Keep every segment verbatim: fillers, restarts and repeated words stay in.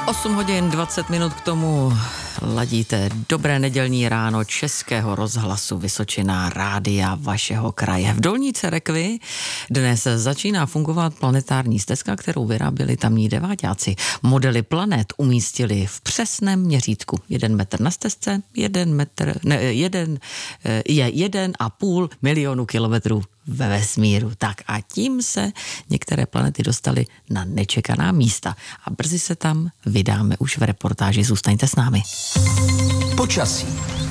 osm hodin dvacet minut k tomu ladíte dobré nedělní ráno Českého rozhlasu Vysočina, rádia vašeho kraje. V Dolní Cerekvi dnes začíná fungovat planetární stezka, kterou vyráběli tamní deváťáci. Modely planet umístili v přesném měřítku. Jeden metr na stezce, jeden metr, ne, jeden, je jeden a půl milionu kilometrů ve vesmíru. Tak a tím se některé planety dostaly na nečekaná místa. A brzy se tam vydáme už v reportáži. Zůstaňte s námi. Počasí.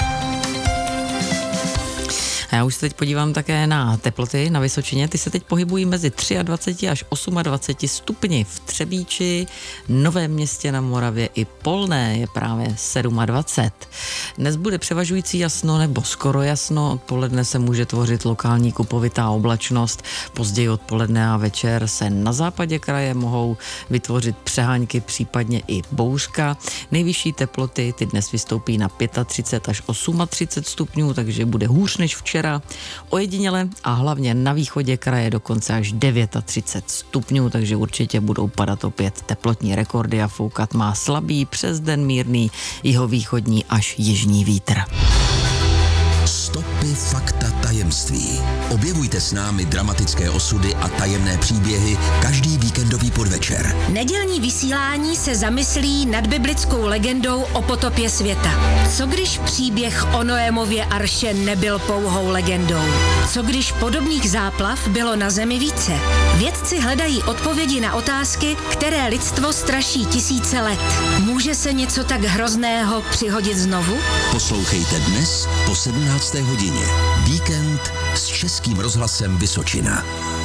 Já už se teď podívám také na teploty na Vysočině. Ty se teď pohybují mezi dvacet tři až dvacet osm stupni. V Třebíči, Novém Městě na Moravě i Polné je právě dvacet sedm. Dnes bude převažující jasno nebo skoro jasno. Odpoledne se může tvořit lokální kupovitá oblačnost. Později odpoledne a večer se na západě kraje mohou vytvořit přehánky, případně i bouřka. Nejvyšší teploty ty dnes vystoupí na třicet pět až třicet osm stupňů, takže bude hůř než včera. Ojediněle a hlavně na východě kraje dokonce až třicet devět stupňů, takže určitě budou padat opět teplotní rekordy a foukat má slabý přes den mírný jihovýchodní až jižní vítr. Stopy, fakta, tajemství. Objevujte s námi dramatické osudy a tajemné příběhy každý víkendový podvečer. Nedělní vysílání se zamyslí nad biblickou legendou o potopě světa. Co když příběh o Noémově arše nebyl pouhou legendou? Co když podobných záplav bylo na zemi více? Vědci hledají odpovědi na otázky, které lidstvo straší tisíce let. Může se něco tak hrozného přihodit znovu? Poslouchejte dnes po sedmnácté hodině. Víkend s Českým rozhlasem Vysočina.